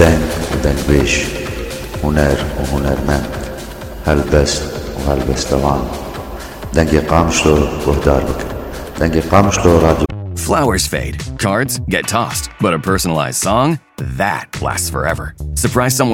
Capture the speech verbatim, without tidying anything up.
دنگ ودنجبيش، هنر وهنرمند، هلبست وهلبستوان. دنگی قامشلو وهدار بك، دنگی قامشلو راديو. Flowers fade, cards get tossed, but a personalized song, that lasts forever. Surprise someone